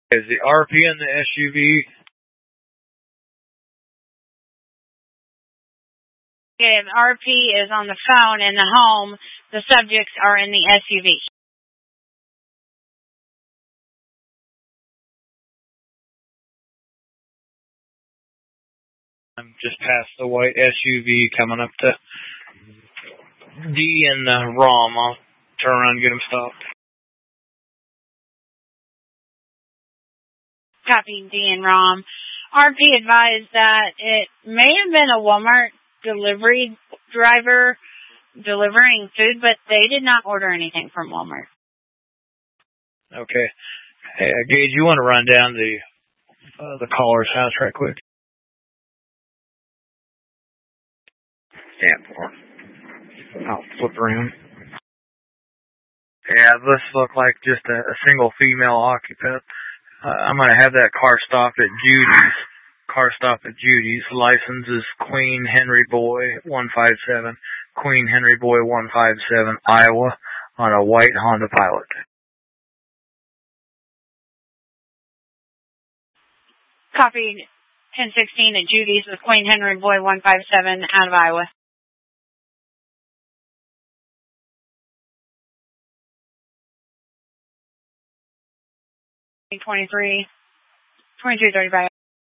Is the RP in the SUV? If RP is on the phone in the home, the subjects are in the SUV. I'm just past the white SUV coming up to D and ROM. I'll turn around and get him stopped. Copy D and ROM. RP advised that it may have been a Walmart delivery driver delivering food, but they did not order anything from Walmart. Okay. Hey, Gage, you want to run down the caller's house right quick? Yeah, I'll flip around. Yeah, this looks like just a single female occupant. I'm going to have that car stop at Judy's. License is Queen Henry Boy 157. Queen Henry Boy 157, Iowa, on a white Honda Pilot. Copied 1016 at Judy's with Queen Henry Boy 157 out of Iowa. Twenty-three 35.